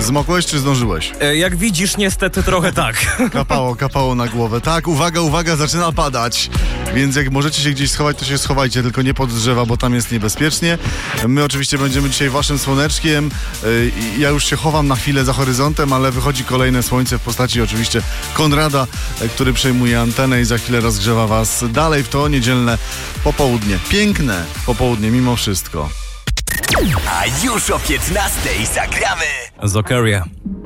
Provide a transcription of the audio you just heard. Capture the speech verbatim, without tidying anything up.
Zmokłeś czy zdążyłeś? E, jak widzisz, niestety trochę tak. Kapało, kapało na głowę. Tak, uwaga, uwaga, zaczyna padać. Więc jak możecie się gdzieś schować, to się schowajcie, tylko nie pod drzewa, bo tam jest niebezpiecznie. My oczywiście będziemy dzisiaj waszym słoneczkiem. Yy, ja już się chowam na chwilę za horyzontem, ale wychodzi kolejne słońce w postaci oczywiście Konrada, yy, który przejmuje antenę i za chwilę rozgrzewa was dalej w to niedzielne popołudnie. Piękne popołudnie mimo wszystko. A już o piętnastej zagramy Zokeria.